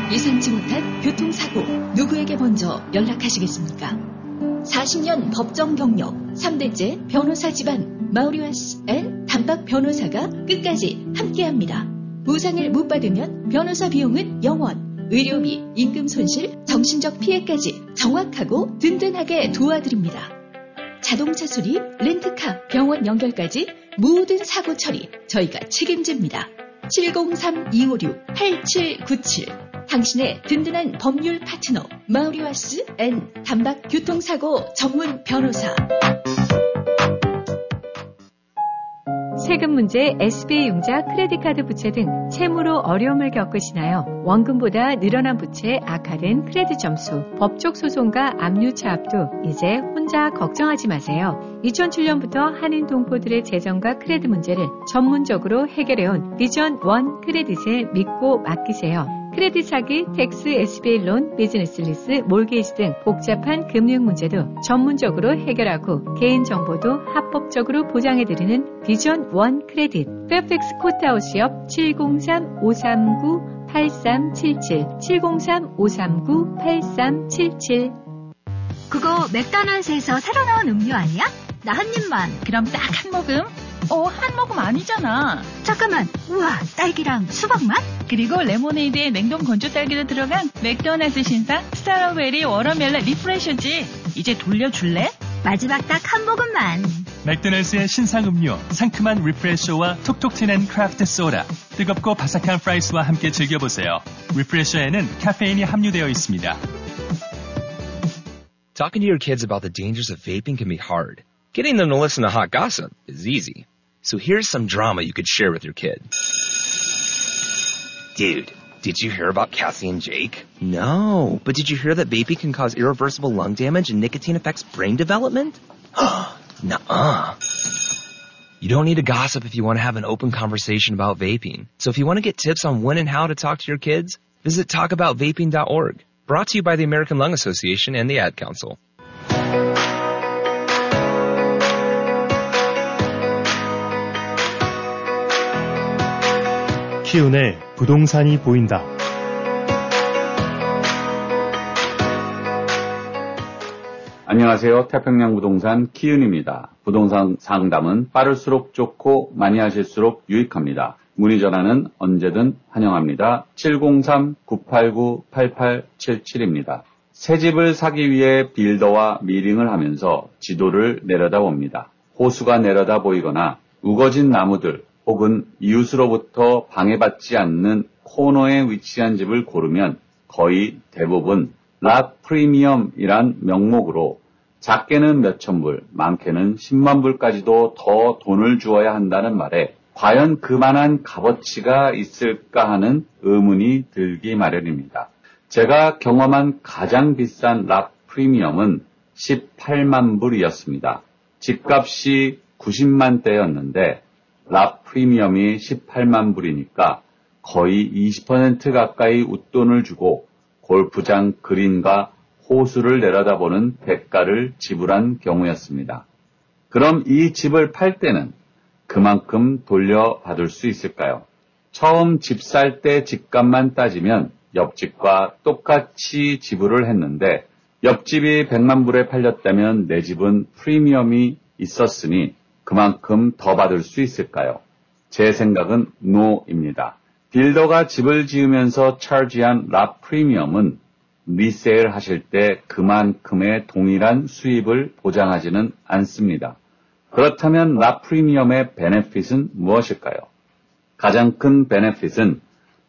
예상치 못한 교통사고 누구에게 먼저 연락하시겠습니까? 40년 법정 경력 3대째 변호사 집안 마우리와스 앤 단박 변호사가 끝까지 함께합니다. 보상을 못 받으면 변호사 비용은 0원, 의료비, 임금 손실, 정신적 피해까지 정확하고 든든하게 도와드립니다. 자동차 수리, 렌트카, 병원 연결까지 모든 사고 처리 저희가 책임집니다. 703-256-8797 당신의 든든한 법률 파트너 마우리와스 앤 단박 교통사고 전문 변호사. 세금 문제, SB융자, 크레딧카드 부채 등 채무로 어려움을 겪으시나요? 원금보다 늘어난 부채, 악화된 크레딧 점수, 법적 소송과 압류 차압도 이제 혼자 걱정하지 마세요. 2007년부터 한인 동포들의 재정과 크레딧 문제를 전문적으로 해결해온 비전 원 크레딧에 믿고 맡기세요. 크레딧 사기, 텍스, SBA 론, 비즈니스 리스, 몰게이지 등 복잡한 금융 문제도 전문적으로 해결하고 개인정보도 합법적으로 보장해드리는 비전 원 크레딧. 페어팩스 코트하우스 옆 703-539-8377 703-539-8377. 그거 맥도날드에서 새로 나온 음료 아니야? 나 한 입만. 그럼 딱 한 모금? 한 모금 아니잖아. 잠깐만. 우와, 딸기랑 수박 맛? 그리고 레모네이드에 냉동 건조 딸기도 들어간 맥도날드 신상 스트로베리 워터멜론 리프레셔지. 이제 돌려줄래? 마지막 딱 한 모금만. 맥도날드의 신상 음료, 상큼한 리프레셔와 톡톡 튀는 크래프트 소다, 뜨겁고 바삭한 프라이스와 함께 즐겨보세요. 리프레셔에는 카페인이 함유되어 있습니다. Talking to your kids about the dangers of vaping can be hard. Getting them to listen to hot gossip is easy. So here's some drama you could share with your kid. Dude, did you hear about Cassie and Jake? No, but did you hear that vaping can cause irreversible lung damage and nicotine affects brain development? Nuh-uh. You don't need to gossip if you want to have an open conversation about vaping. So if you want to get tips on when and how to talk to your kids, visit talkaboutvaping.org. Brought to you by the American Lung Association and the Ad Council. 키운의 부동산이 보인다. 안녕하세요. 태평양 부동산 키운입니다. 부동산 상담은 빠를수록 좋고 많이 하실수록 유익합니다. 문의 전화는 언제든 환영합니다. 703-989-8877입니다. 새 집을 사기 위해 빌더와 미링을 하면서 지도를 내려다봅니다. 호수가 내려다 보이거나 우거진 나무들 혹은 이웃으로부터 방해받지 않는 코너에 위치한 집을 고르면 거의 대부분 락 프리미엄이란 명목으로 작게는 몇천 불, 많게는 10만 불까지도 더 돈을 주어야 한다는 말에 과연 그만한 값어치가 있을까 하는 의문이 들기 마련입니다. 제가 경험한 가장 비싼 락 프리미엄은 18만 불이었습니다. 집값이 90만 대였는데 락 프리미엄이 18만 불이니까 거의 20% 가까이 웃돈을 주고 골프장 그린과 호수를 내려다보는 대가를 지불한 경우였습니다. 그럼 이 집을 팔 때는 그만큼 돌려받을 수 있을까요? 처음 집 살 때 집값만 따지면 옆집과 똑같이 지불을 했는데 옆집이 100만 불에 팔렸다면 내 집은 프리미엄이 있었으니 그만큼 더 받을 수 있을까요? 제 생각은 NO입니다. 빌더가 집을 지으면서 차지한 락 프리미엄은 리세일 하실 때 그만큼의 동일한 수입을 보장하지는 않습니다. 그렇다면 락 프리미엄의 베네핏은 무엇일까요? 가장 큰 베네핏은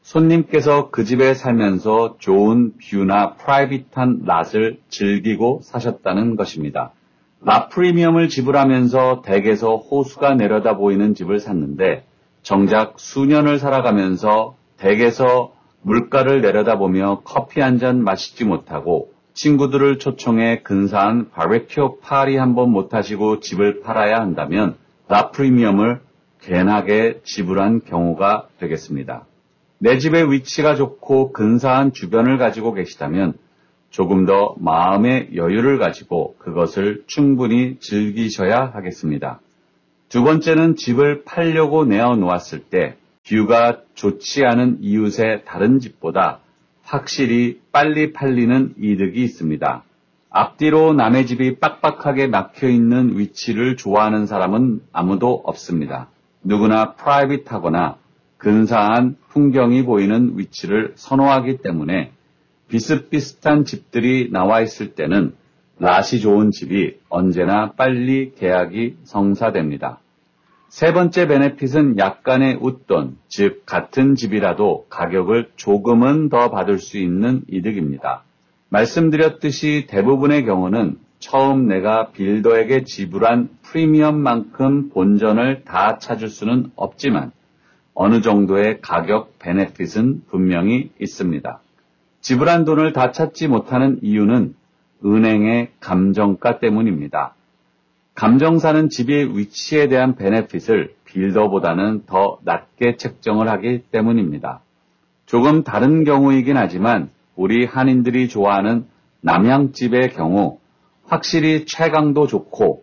손님께서 그 집에 살면서 좋은 뷰나 프라이빗한 랏을 즐기고 사셨다는 것입니다. 락 프리미엄을 지불하면서 댁에서 호수가 내려다 보이는 집을 샀는데 정작 수년을 살아가면서 댁에서 물가를 내려다보며 커피 한 잔 마시지 못하고 친구들을 초청해 근사한 바베큐 파리 한번 못하시고 집을 팔아야 한다면 락 프리미엄을 괜하게 지불한 경우가 되겠습니다. 내 집의 위치가 좋고 근사한 주변을 가지고 계시다면 조금 더 마음의 여유를 가지고 그것을 충분히 즐기셔야 하겠습니다. 두 번째는 집을 팔려고 내어놓았을 때 뷰가 좋지 않은 이웃의 다른 집보다 확실히 빨리 팔리는 이득이 있습니다. 앞뒤로 남의 집이 빡빡하게 막혀있는 위치를 좋아하는 사람은 아무도 없습니다. 누구나 프라이빗하거나 근사한 풍경이 보이는 위치를 선호하기 때문에 비슷비슷한 집들이 나와 있을 때는 낯이 좋은 집이 언제나 빨리 계약이 성사됩니다. 세 번째 베네핏은 약간의 웃돈, 즉 같은 집이라도 가격을 조금은 더 받을 수 있는 이득입니다. 말씀드렸듯이 대부분의 경우는 처음 내가 빌더에게 지불한 프리미엄만큼 본전을 다 찾을 수는 없지만 어느 정도의 가격 베네핏은 분명히 있습니다. 지불한 돈을 다 찾지 못하는 이유는 은행의 감정가 때문입니다. 감정사는 집의 위치에 대한 베네핏을 빌더보다는 더 낮게 책정을 하기 때문입니다. 조금 다른 경우이긴 하지만 우리 한인들이 좋아하는 남향집의 경우 확실히 채광도 좋고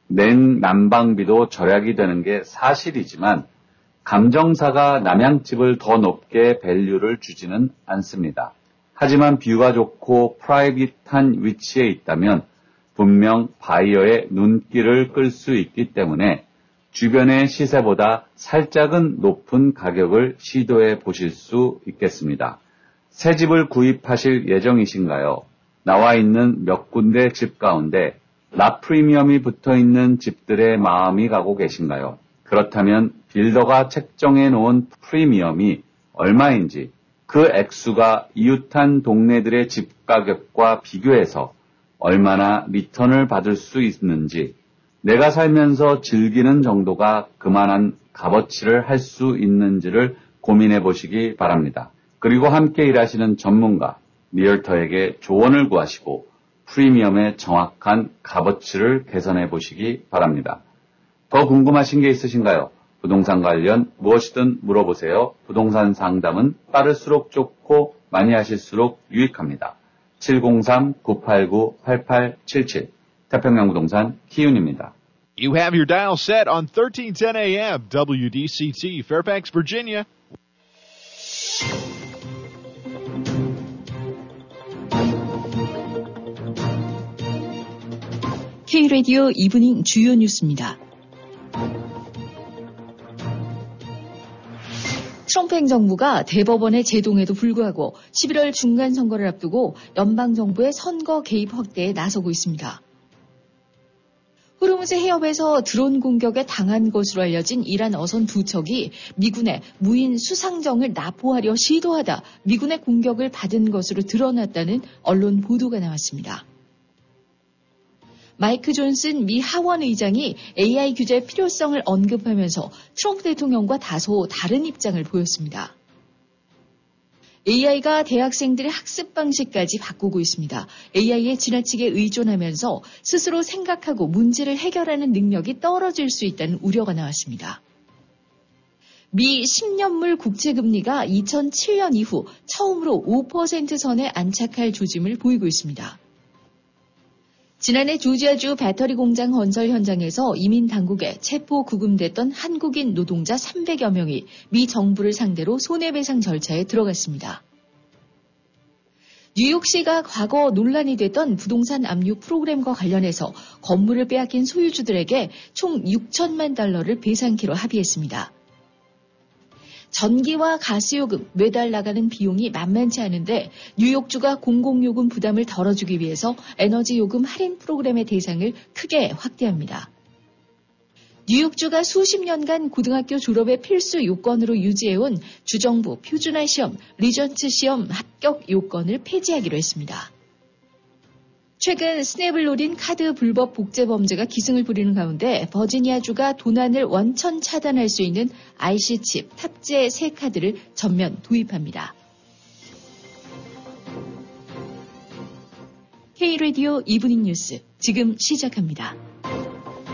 난방비도 절약이 되는 게 사실이지만 감정사가 남향집을 더 높게 밸류를 주지는 않습니다. 하지만 뷰가 좋고 프라이빗한 위치에 있다면 분명 바이어의 눈길을 끌 수 있기 때문에 주변의 시세보다 살짝은 높은 가격을 시도해 보실 수 있겠습니다. 새 집을 구입하실 예정이신가요? 나와 있는 몇 군데 집 가운데 납프리미엄이 붙어있는 집들의 마음이 가고 계신가요? 그렇다면 빌더가 책정해 놓은 프리미엄이 얼마인지 그 액수가 이웃한 동네들의 집 가격과 비교해서 얼마나 리턴을 받을 수 있는지 내가 살면서 즐기는 정도가 그만한 값어치를 할 수 있는지를 고민해 보시기 바랍니다. 그리고 함께 일하시는 전문가, 리얼터에게 조언을 구하시고 프리미엄의 정확한 값어치를 개선해 보시기 바랍니다. 더 궁금하신 게 있으신가요? 부동산 관련 무엇이든 물어보세요. 부동산 상담은 빠를수록 좋고 많이 하실수록 유익합니다. 703-989-8877 태평양 부동산 키윤입니다. You have your dial set on 1310 AM WDCT Fairfax, Virginia. K-라디오 이브닝 주요 뉴스입니다. 트럼프 행정부가 대법원의 제동에도 불구하고 11월 중간선거를 앞두고 연방정부의 선거 개입 확대에 나서고 있습니다. 호르무즈 해협에서 드론 공격에 당한 것으로 알려진 이란 어선 두 척이 미군의 무인 수상정을 납포하려 시도하다 미군의 공격을 받은 것으로 드러났다는 언론 보도가 나왔습니다. 마이크 존슨 미 하원 의장이 AI 규제 필요성을 언급하면서 트럼프 대통령과 다소 다른 입장을 보였습니다. AI가 대학생들의 학습 방식까지 바꾸고 있습니다. AI에 지나치게 의존하면서 스스로 생각하고 문제를 해결하는 능력이 떨어질 수 있다는 우려가 나왔습니다. 미 10년물 국채금리가 2007년 이후 처음으로 5% 선에 안착할 조짐을 보이고 있습니다. 지난해 조지아주 배터리 공장 건설 현장에서 이민 당국에 체포 구금됐던 한국인 노동자 300여 명이 미 정부를 상대로 손해배상 절차에 들어갔습니다. 뉴욕시가 과거 논란이 됐던 부동산 압류 프로그램과 관련해서 건물을 빼앗긴 소유주들에게 총 6천만 달러를 배상키로 합의했습니다. 전기와 가스요금, 매달 나가는 비용이 만만치 않은데 뉴욕주가 공공요금 부담을 덜어주기 위해서 에너지요금 할인 프로그램의 대상을 크게 확대합니다. 뉴욕주가 수십 년간 고등학교 졸업의 필수 요건으로 유지해온 주정부 표준화 시험, 리전트 시험 합격 요건을 폐지하기로 했습니다. 최근 스냅을 노린 카드 불법 복제 범죄가 기승을 부리는 가운데 버지니아주가 도난을 원천 차단할 수 있는 IC칩 탑재 새 카드를 전면 도입합니다. K-라디오 이브닝 뉴스 지금 시작합니다.